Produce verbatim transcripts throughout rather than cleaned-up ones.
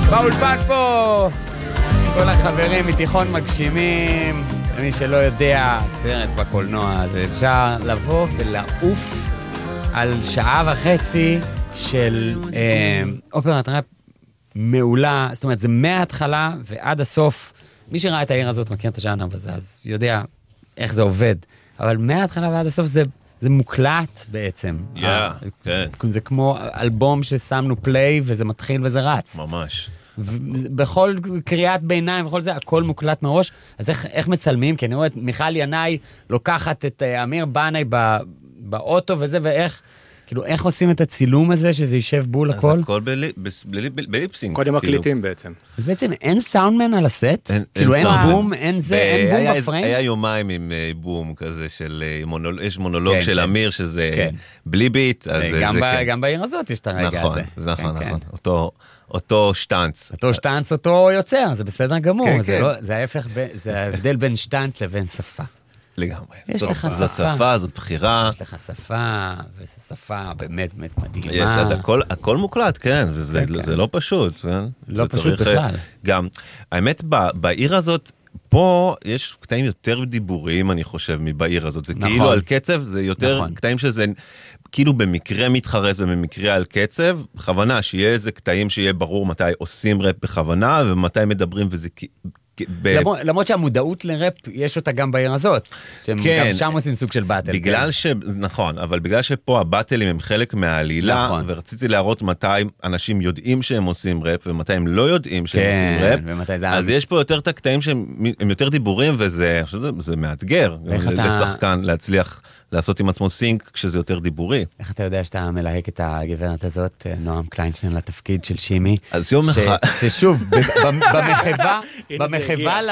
באולפן פה כל החברים מתיכון מגשימים, למי שלא יודע, סרט בקולנוע, אז אפשר לבוא ולעוף על שעה וחצי של אה, אופרת ראפ מעולה, זאת אומרת, זה מההתחלה ועד הסוף. מי שראה את העיר הזאת מכיר את הז'אנר וזה, אז יודע איך זה עובד. אבל מההתחלה ועד הסוף זה, זה מוקלט בעצם. Yeah, כן. זה כמו אלבום ששמנו פליי וזה מתחיל וזה רץ. ממש. בכל קריאת ביניים וכל זה, הכל מוקלט מראש. אז איך, איך מצלמים? כי אני רואה את מיכל ינאי לוקחת את uh, אמיר בנאי באוטו וזה, ואיך... כאילו, איך עושים את הצילום הזה, שזה יישב בול הכל? אז הכל בליפסינג. קודם מקליטים בעצם. אז בעצם אין סאונדמן על הסט? כאילו, אין בום, אין זה, אין בום בפריים? היה יומיים עם בום כזה של, יש מונולוג של אמיר, שזה בלי ביט. גם בעיר הזאת יש את הרגע הזה. נכון, נכון. אותו שטנץ. אותו שטנץ, אותו יוצר, זה בסדר גמור. זה ההפך, זה ההבדל בין שטנץ לבין שפה. לגמרי. יש לך שפה. זאת שפה, זאת בחירה. יש לך שפה, וזו שפה באמת באמת מדהימה. יש, אז הכל, הכל מוקלט, כן, וזה כן, זה כן. לא פשוט. כן? לא פשוט בכלל. גם, האמת, בעיר הזאת, פה יש קטעים יותר דיבוריים, אני חושב, מבעיר הזאת. זה נכון. כאילו על קצב, זה יותר נכון. קטעים שזה... כאילו במקרה מתחרז ובמקרה על קצב, בכוונה שיהיה איזה קטעים שיהיה ברור מתי עושים רפ בכוונה, ומתי מדברים וזה... למרות שהמודעות לראפ יש אותה גם בעיר הזאת, שהם גם שם עושים סוג של באטל. בגלל ש... נכון, אבל בגלל שפה הבאטלים הם חלק מהעלילה, ורציתי להראות מתי אנשים יודעים שהם עושים ראפ, ומתי הם לא יודעים שהם עושים ראפ, אז יש פה יותר את הקטעים שהם יותר דיבורים, וזה מאתגר לשחקן להצליח לעשות עם עצמו סינק כשזה יותר דיבורי. איך אתה יודע שאתה מלהק את הגברת הזאת, נועם קליינשטיין, לתפקיד של שימי? אז יום אחד... ששוב, במחווה, במחווה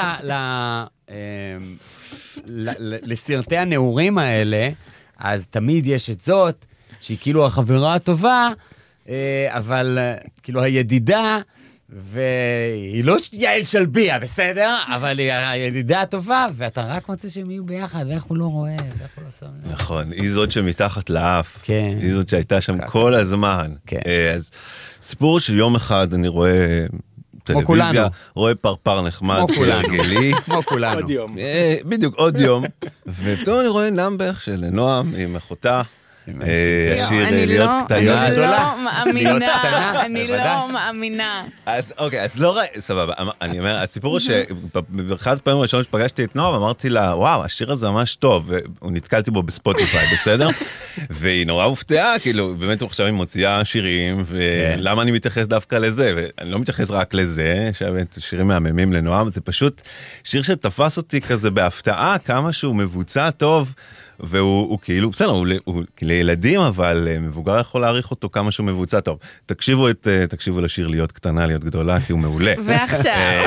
לסרטי הנאורים האלה, אז תמיד יש את זאת, שהיא כאילו החברה הטובה, אבל כאילו הידידה, והיא לא יעל שלביה, בסדר? אבל היא הידידה הטובה, ואתה רק רוצה שהם יהיו ביחד, ואיך הוא לא רואה, ואיך הוא לא שם. נכון, היא זאת שמתחת לאף, היא זאת שהייתה שם כל הזמן. אז סיפור של יום אחד אני רואה טלוויזיה, רואה פרפר נחמד כהרגלי. כמו כולנו. עוד יום. בדיוק, עוד יום. ופתאום אני רואה נאמבר של נועם עם אחותה, השיר להיות קטנה. אני לא מאמינה, אני לא מאמינה. אז אוקיי, אז לא ראה, סבבה, אני אומר, הסיפור הוא שבאחד פעמים ראשון שפגשתי את נועם, אמרתי לה, וואו, השיר הזה ממש טוב, והוא נתקלתי בו בספוטיפיי, בסדר? והיא נורא הופתעה, כאילו, באמת עכשיו היא מוציאה שירים, ולמה אני מתייחס דווקא לזה? ואני לא מתייחס רק לזה, שירים מהממים לנועם, זה פשוט שיר שתפס אותי כזה בהפתעה, כמה שהוא מבוצע טוב, והוא הוא כאילו, בסדר, הוא, הוא לילדים, אבל מבוגר יכול להעריך אותו כמה שהוא מבוצע טוב. תקשיבו, את, תקשיבו לשיר להיות קטנה, להיות גדולה, כי הוא מעולה. ועכשיו.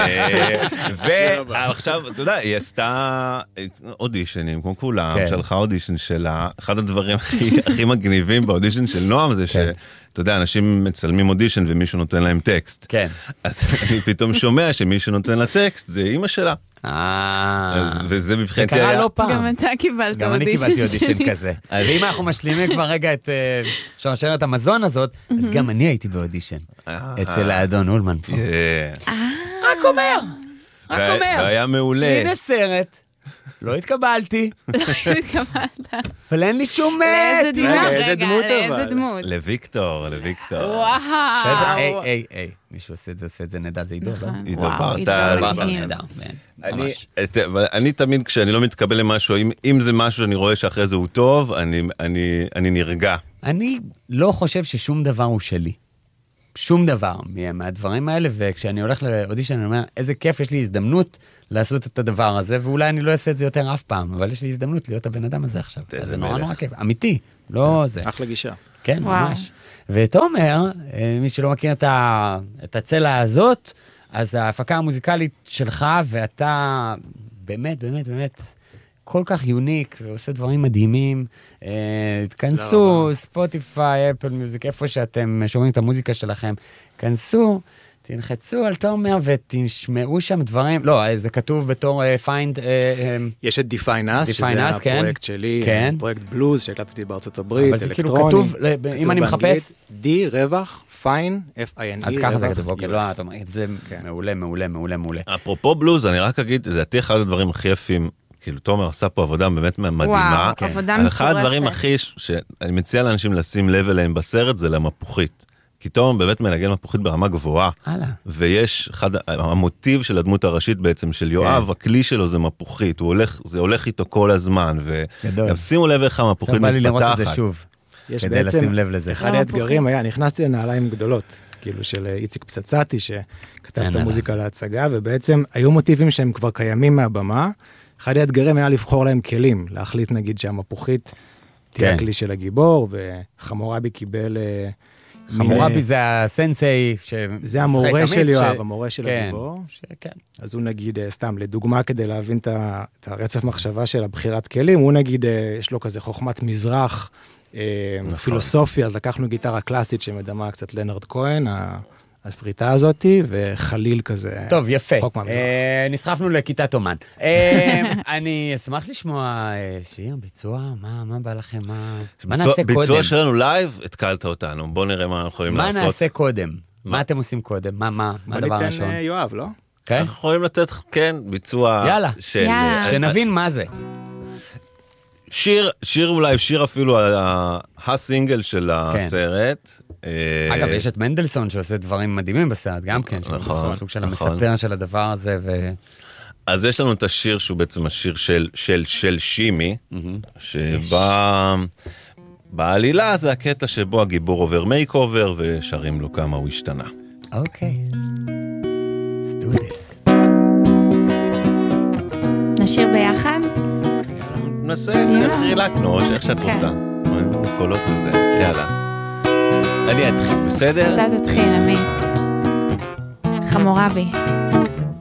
ועכשיו, אתה יודע, היא עשתה אודישנים, כמו כולם, שלחה אודישן שלה. אחד הדברים הכי, הכי מגניבים באודישן של נועם זה ש... אתה יודע, אנשים מצלמים אודישן ומישהו נותן להם טקסט. כן. אז אני פתאום שומע שמישהו נותן לה טקסט, זה אמא שלה. אה, וזה מבחינתי היה... זה קרה לא פעם. גם אתה קיבלת אודישן שלי. גם אני קיבלתי אודישן כזה. ואם אנחנו משלימים כבר רגע את שרשרת המזון הזאת, אז גם אני הייתי באודישן. אצל האדון אולמן פה. רק אומר, רק אומר. והיה מעולה. שהנה סרט. לא התקבלתי. לא התקבלת. אבל אין לי שום... לאיזה דמות? לאיזה דמות אבל? לאיזה דמות? לוויקטור, לוויקטור. וואו. היי, היי, היי. מישהו עושה את זה, עושה את זה נדע, זה עידו. עידו ברטל. ברטל נדע, ממש. אני תמיד, כשאני לא מתקבל למשהו, אם זה משהו שאני רואה שאחרי זה הוא טוב, אני נרגע. אני לא חושב ששום דבר הוא שלי. שום דבר מהדברים האלה, וכשאני הולך לאודישן, אני אומר, איזה כיף, יש לי הזדמנות לעשות את הדבר הזה, ואולי אני לא אעשה את זה יותר אף פעם, אבל יש לי הזדמנות להיות הבן אדם הזה עכשיו. אז זה נורא נורא כיף, אמיתי, לא זה. אחלה גישה. כן, ממש. ותומר, מי שלא מכיר את הצלע הזאת, אז ההפקה המוזיקלית שלך, ואתה באמת, באמת, באמת, כל כך יוניק, ועושה דברים מדהימים. תכנסו, ספוטיפיי, אפל מיוזיק, איפה שאתם שומעים את המוזיקה שלכם, כנסו, תלחצו על תומר ותשמעו שם דברים, לא, זה כתוב בתור find... יש את Define Us, שזה הפרויקט שלי, פרויקט בלוז שהקלטתי בארצות הברית, אלקטרוני. אבל זה כאילו כתוב, אם אני מחפש... D, רווח, Fine, F-I-N-E, אז ככה זה כתוב, אוקיי, לא, זה מעולה, מעולה, מעולה, מעולה. אפרופו בלוז, אני רק אגיד, לדעתי אחד הדברים הכי יפים, כאילו תומר עשה פה עבודה באמת מדהימה. וואו, עבודה מטורפת. אחד הדברים הכי, שאני מציע לאנשים לשים לב אליהם בסרט, זה למפוחית. כי תומר באמת מנגן מפוחית ברמה גבוהה. ויש אחד, המוטיב של הדמות הראשית בעצם, של יואב, הכלי שלו זה מפוחית, הוא הולך, זה הולך איתו כל הזמן, וגם שימו לב איך המפוחית מתפתחת. בא לי לראות את זה שוב, כדי לשים לב לזה. אחד האתגרים היה, נכנסתי לנעליים גדולות, כאילו של איציק פצצתי, שכתב את המוזיקה להצגה, ובעצם היו מוטיבים שהם כבר קיימים מהבמה, אחד האתגרים היה לבחור להם כלים, להחליט נגיד שהמפוחית תהיה הכלי של הגיבור, וחמורבי קיבל... חמורבי זה הסנסei, זה המורה של יואב, המורה של הגיבור. אז הוא נגיד, סתם, לדוגמה, כדי להבין את הרצף מחשבה של הבחירת כלים, הוא נגיד, יש לו כזה חוכמת מזרח, פילוסופיה, אז לקחנו גיטרה קלאסית שמדמה קצת לנרד כהן, הפריטה הזאת, וחליל כזה. טוב, יפה. נסחפנו לכיתת אומן. אני אשמח לשמוע שיר, ביצוע, מה בא לכם? מה נעשה קודם? ביצוע שלנו לייב, התקלת אותנו. בואו נראה מה אנחנו יכולים לעשות. מה נעשה קודם? מה אתם עושים קודם? מה הדבר הראשון? בוא ניתן יואב, לא? אנחנו יכולים לתת, כן, ביצוע... יאללה, שנבין מה זה. שיר, שיר אולי, שיר אפילו הסינגל של הסרט. אגב, יש את מנדלסון שעושה דברים מדהימים בסרט, גם כן, שהוא סוג של המספר של הדבר הזה. אז יש לנו את השיר שהוא בעצם השיר של שימי, שבא... בעלילה זה הקטע שבו הגיבור עובר מייק אובר, ושרים לו כמה הוא השתנה. אוקיי. Let's do this. נשיר ביחד? ננסה, שחרילקנו, או שאיך שאת רוצה. קולות וזה, יאללה. אני אתחיל, בסדר? אתה תתחיל, עמית. חמורבי.